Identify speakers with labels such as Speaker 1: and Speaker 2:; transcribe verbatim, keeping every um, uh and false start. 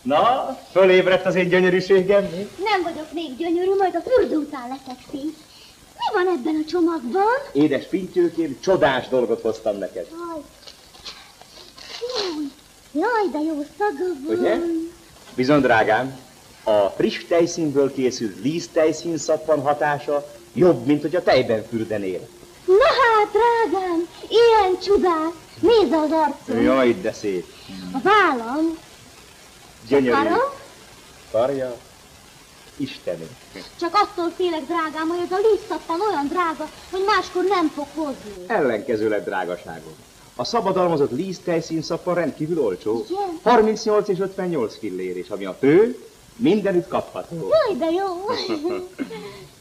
Speaker 1: Na, fölébredt az én gyönyörűségem, mi?
Speaker 2: Nem vagyok még gyönyörű, majd a fürdő után leszek szép. Mi van ebben a csomagban?
Speaker 1: Édes Pintyőkém, csodás dolgot hoztam neked.
Speaker 2: Jaj, jaj, jaj, de jó szaga van.
Speaker 1: Ugye? Bizony, drágám, a friss tejszínből készült líztejszín szappan hatása jobb, mint hogy a tejben fürdenél.
Speaker 2: Na hát, drágám, ilyen csodás. Nézd az arcom.
Speaker 1: Jaj, de szép.
Speaker 2: A vállam.
Speaker 1: Gyönyörű.
Speaker 2: Karom?
Speaker 1: Karja. Istenem.
Speaker 2: Csak attól félek, drágám, hogy ez a lízszappan olyan drága, hogy máskor nem fog hozni.
Speaker 1: Ellenkezőleg drágaságom. A szabadalmazott líztejszín szappan rendkívül olcsó.
Speaker 2: Igen?
Speaker 1: harmincnyolc és ötvennyolc fillér, és ami a fő, mindenütt kapható.
Speaker 2: Jaj, de jó.